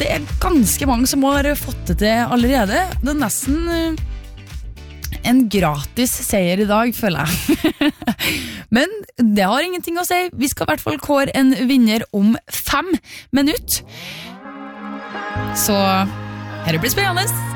det ganske mange som har fått det til allerede. Det nesten en gratis seier i dag, føler jeg. Men det har ingenting å si. Vi skal I hvert fall kåre en vinner om 5 minutter. Så her blir spennende.